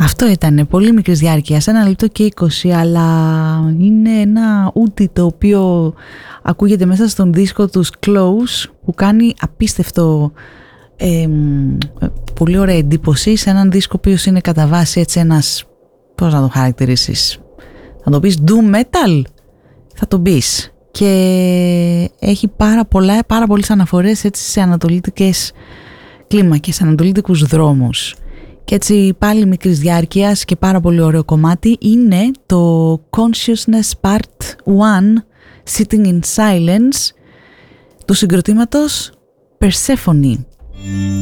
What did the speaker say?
Αυτό ήταν πολύ μικρής διάρκειας, 1 λεπτό και 20, αλλά είναι ένα ούτι το οποίο ακούγεται μέσα στον δίσκο τους Close, που κάνει απίστευτο, πολύ ωραία εντύπωση σε έναν δίσκο ο οποίος είναι κατά βάση έτσι ένας, πώς να το χαρακτηρίσεις, θα το πεις doom metal, θα το πεις, και έχει πάρα πολλές αναφορές έτσι σε ανατολίτικες κλίμακες, ανατολίτικους δρόμους. Και έτσι πάλι μικρής διάρκειας και πάρα πολύ ωραίο κομμάτι είναι το Consciousness Part 1 Sitting in Silence του συγκροτήματος Persephone.